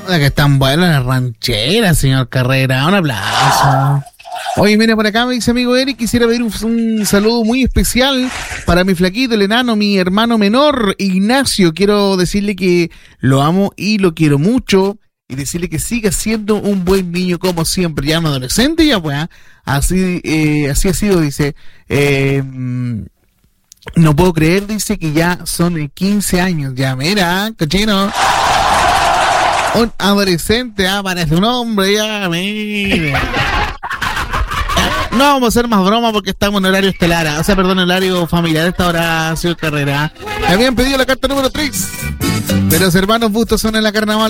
Que están buenas las rancheras, señor Carrera. Un aplauso. Oye, mira, por acá me dice amigo Eric, quisiera pedir un saludo muy especial para mi flaquito, el enano, mi hermano menor, Ignacio. Quiero decirle que lo amo y lo quiero mucho y decirle que siga siendo un buen niño como siempre. Ya no adolescente, ya pues, así ha sido, dice. No puedo creer, dice que ya son 15 años. Ya, mira, cochino. Un adolescente, parece un hombre, ya, mira. No vamos a hacer más broma porque estamos en horario estelar, o sea, perdón, horario familiar. Esta hora ha sido Carrera. Me habían pedido la carta número 3, pero los hermanos Bustos son en la carnaval.